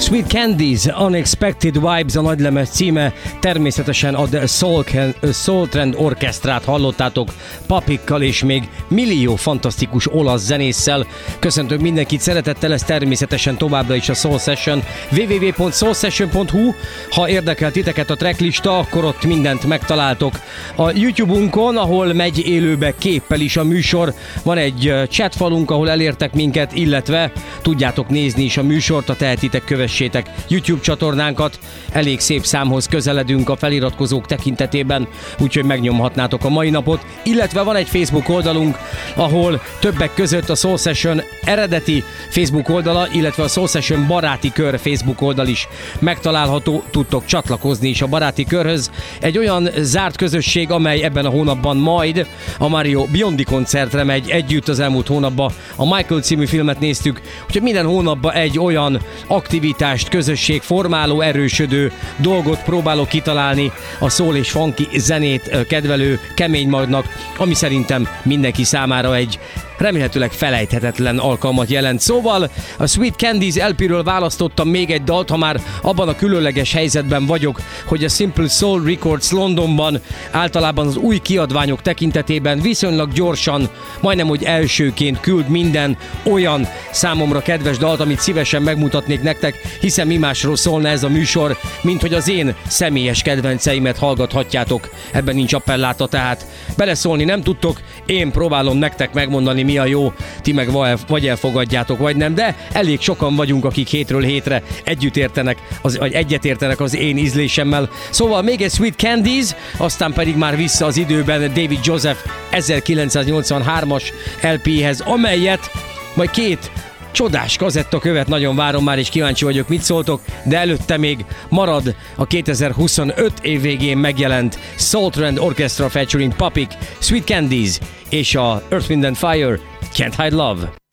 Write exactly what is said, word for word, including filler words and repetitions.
Sweet Candies, Unexpected Vibes a nagylemez címe, természetesen a The Soul, Can- Soul Trend Orchestrát hallottátok Papikkal és még millió fantasztikus olasz zenésszel. Köszöntök mindenkit szeretettel, ez természetesen továbbra is a Soul Session. double-u double-u double-u pont soul session pont hu. Ha érdekel titeket a tracklista, akkor ott mindent megtaláltok. A YouTube-unkon, ahol megy élőbe képpel is a műsor, van egy chatfalunk, ahol elértek minket, illetve tudjátok nézni is a műsort, ha tehetitek, kövessétek YouTube csatornánkat. Elég szép számhoz közeledünk a feliratkozók tekintetében, úgyhogy megnyomhatnátok a mai napot. Illetve van egy Facebook oldalunk, ahol többek között a Soul Session eredeti Facebook oldala, illetve a Soul Session baráti kör Facebook oldal is megtalálható, tudtok csatlakozni is a baráti körhöz. Egy olyan zárt közösség, amely ebben a hónapban majd a Mario Biondi koncertre megy együtt. Az elmúlt hónapban a Michael című filmet néztük, úgyhogy minden hónapban egy olyan aktivitást, közösség formáló, erősödő dolgot próbálok kitalálni a soul és funky zenét kedvelő kemény magnak, ami szerintem mindenki számára egy remélhetőleg felejthetetlen alkalmat jelent. Szóval a Sweet Candies el pé-ről választottam még egy dalt, ha már abban a különleges helyzetben vagyok, hogy a Simple Soul Records Londonban általában az új kiadványok tekintetében viszonylag gyorsan, majdnem hogy elsőként küld minden olyan számomra kedves dalt, amit szívesen megmutatnék nektek, hiszen mi másról szólna ez a műsor, mint hogy az én személyes kedvenceimet hallgathatjátok. Ebben nincs appelláta, tehát beleszólni nem tudtok, én próbálom nektek megmondani, mi a jó, ti meg vagy elfogadjátok, vagy nem, de elég sokan vagyunk, akik hétről hétre együtt értenek, az, vagy egyet értenek az én ízlésemmel. Szóval még egy Sweet Candies, aztán pedig már vissza az időben David Joseph ezerkilencszáznyolcvanhármas el péhez, amelyet majd két csodás kazettakövet nagyon várom már, és kíváncsi vagyok, mit szóltok, de előtte még marad a kétezer-huszonöt év végén megjelent Soul Trend Orchestra featuring Papik, Sweet Candies és a Earth, Wind and Fire, Can't Hide Love.